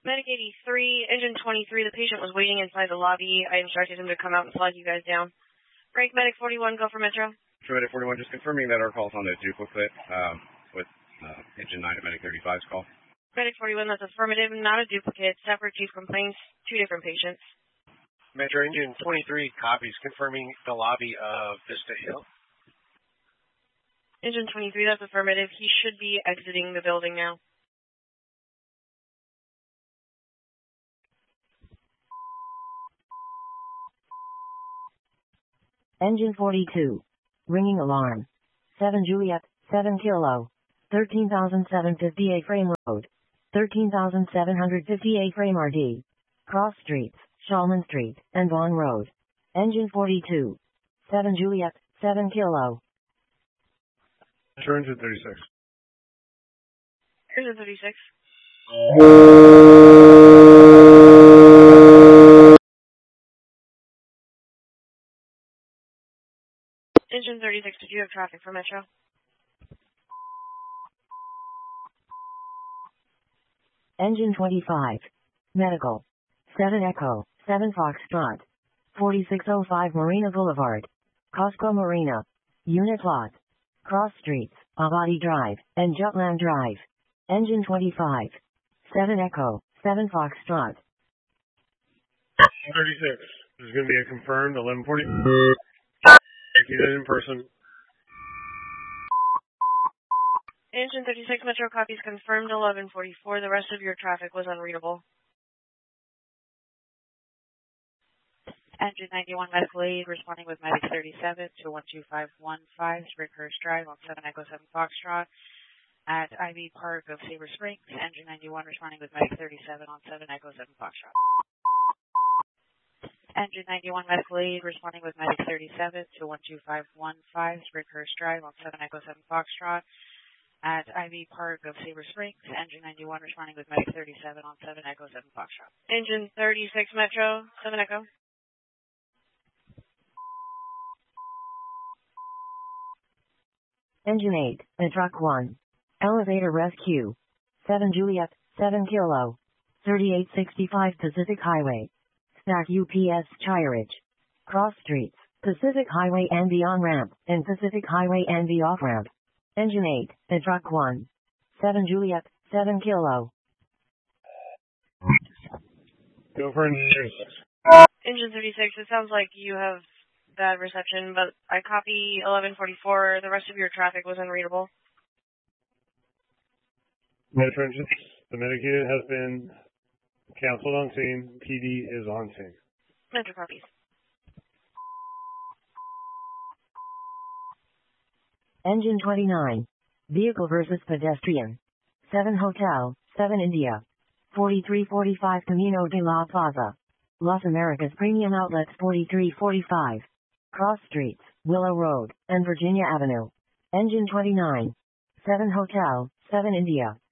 Medic 83, Engine 23, the patient was waiting inside the lobby. I instructed him to come out and flag you guys down. Break Medic 41, go for Metro. Medic 41, just confirming that our call's on a duplicate with Engine 9 at Medic 35's call. Medic 41, that's affirmative, not a duplicate. Separate chief complaints, 2 different patients. Metro Engine 23 copies, confirming the lobby of Vista Hill. Engine 23, that's affirmative. He should be exiting the building now. Engine 42. Ringing alarm. 7 Juliet, 7 Kilo. 13,758 Frame Road. 13,758 Frame RD. Cross Streets, Shulman Street, and Vaughan Road. Engine 42. 7 Juliet, 7 Kilo. Engine 36. Engine 36. Engine 36, did you have traffic for Metro? Engine 25. Medical. 7 Echo, 7 Foxtrot. 4605 Marina Boulevard. Costco Marina. Unit Lot. Cross Streets, Abadi Drive, and Jutland Drive. Engine 25. 7 Echo, 7 Foxtrot. 36. This is going to be a confirmed 1140. In person. Engine 36 Metro copies confirmed 1144. The rest of your traffic was unreadable. Engine 91 Medical Aid responding with Medic 37 to 12515 Springhurst Drive on 7 Echo 7 Foxtrot at Ivy Park of Sabre Springs. Engine 91 responding with Medic 37 on 7 Echo 7 Foxtrot. Engine 91 Medical Aid responding with Medic 37 to 12515 Springhurst Drive on 7 Echo 7 Foxtrot at Ivy Park of Sabre Springs. Engine 91 responding with Medic 37 on 7 Echo 7 Foxtrot. Engine 36 Metro, 7 Echo. Engine 8, a truck 1. Elevator rescue. 7 Juliet, 7 Kilo. 3865 Pacific Highway. Stack UPS Chiridge. Cross Streets, Pacific Highway and the on-ramp, and Pacific Highway and the off-ramp. Engine 8, a truck 1. 7 Juliet, 7 Kilo. Go for Engine 36. Engine 36, it sounds like you have bad reception, but I copy 1144. The rest of your traffic was unreadable. Metro Engine, the medicated has been canceled on scene. PD is on scene. Metro copies. Engine 29. Vehicle versus pedestrian. 7 Hotel, 7 India. 4345 Camino de la Plaza. Las Americas Premium Outlets 4345. Cross Streets, Willow Road, and Virginia Avenue. Engine 29. 7 Hotel, 7 India.